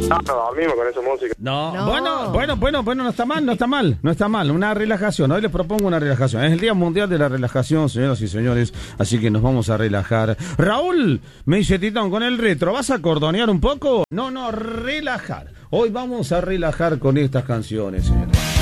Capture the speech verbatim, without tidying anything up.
No, no, dormimos con esa música. No, No. bueno, bueno, bueno, bueno, no está mal, no está mal, no está mal. Una relajación, hoy les propongo una relajación. Es el Día Mundial de la Relajación, señoras y señores, así que nos vamos a relajar. Raúl, me dice Titón, con el retro, ¿vas a cordonear un poco? No, no, relajar. Hoy vamos a relajar con estas canciones, señores.